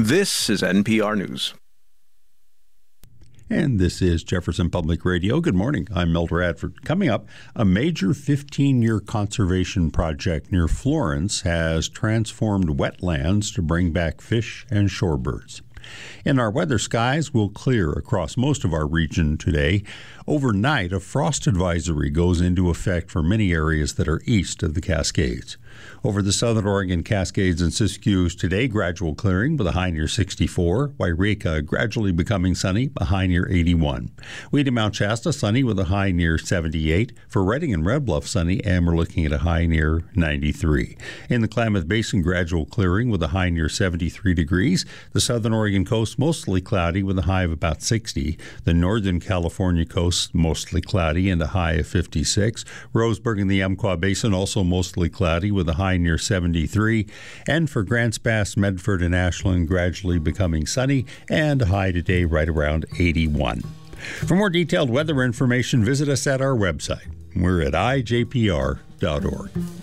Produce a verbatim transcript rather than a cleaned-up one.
This is N P R News. And this is Jefferson Public Radio. Good morning. I'm Mel Radford. Coming up, a major fifteen-year conservation project near Florence has transformed wetlands to bring back fish and shorebirds. In our weather, skies will clear across most of our region today. Overnight, a frost advisory goes into effect for many areas that are east of the Cascades. Over the southern Oregon Cascades and Siskiyous today, gradual clearing with a high near sixty-four. Wairika gradually becoming sunny, a high near eighty-one. We to Mount Shasta, sunny with a high near seventy-eight. For Redding and Red Bluff, sunny, and we're looking at a high near ninety-three. In the Klamath Basin, gradual clearing with a high near seventy-three degrees. The southern Oregon coast, mostly cloudy with a high of about sixty. The northern California coast, mostly cloudy and a high of fifty-six. Roseburg and the Umpqua Basin, also mostly cloudy with a high near seventy-three. And for Grants Pass, Medford, and Ashland, gradually becoming sunny and a high today right around eighty-one. For more detailed weather information, visit us at our website. We're at I J P R dot org.